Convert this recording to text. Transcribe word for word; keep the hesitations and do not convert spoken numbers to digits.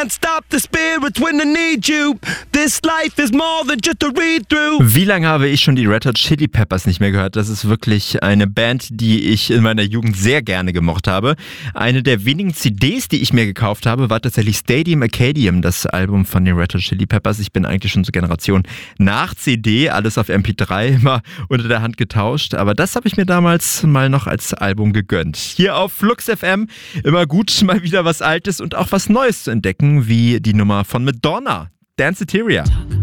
Stop the spirits when I need you. This life is more than just a read-through. Wie lange habe ich schon die Red Hot Chili Peppers nicht mehr gehört? Das ist wirklich eine Band, die ich in meiner Jugend sehr gerne gemocht habe. Eine der wenigen C Ds, die ich mir gekauft habe, war tatsächlich Stadium Arcadium, das Album von den Red Hot Chili Peppers. Ich bin eigentlich schon zur Generation nach C D, alles auf M P drei immer unter der Hand getauscht. Aber das habe ich mir damals mal noch als Album gegönnt. Hier auf Flux F M immer gut, mal wieder was Altes und auch was Neues zu entdecken, wie die Nummer von Madonna, Danceteria.